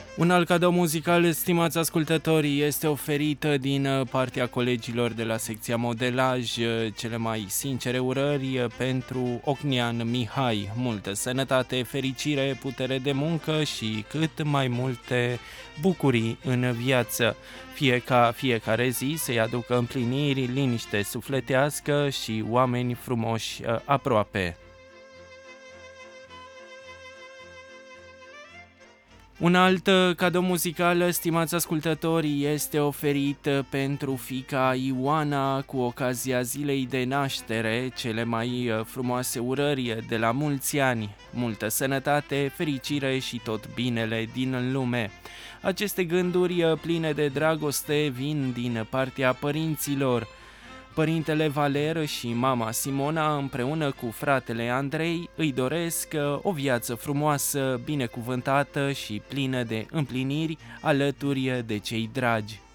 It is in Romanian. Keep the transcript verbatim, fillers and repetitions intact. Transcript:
Un alt cadou muzical, stimați ascultători, este oferit din partea colegilor de la secția modelaj. Cele mai sincere urări pentru Ocnean Mihai. Multă sănătate, fericire, putere de muncă și cât mai multe bucurii în viață. Fie ca fiecare zi să-i aducă împliniri, liniște sufletească și oameni frumoși aproape. Un alt cadou muzical, stimați ascultători, este oferit pentru fiica Ioana cu ocazia zilei de naștere. Cele mai frumoase urări de la mulți ani, multă sănătate, fericire și tot binele din lume. Aceste gânduri pline de dragoste vin din partea părinților. Părintele Valer și mama Simona, împreună cu fratele Andrei, îi doresc o viață frumoasă, binecuvântată și plină de împliniri alături de cei dragi.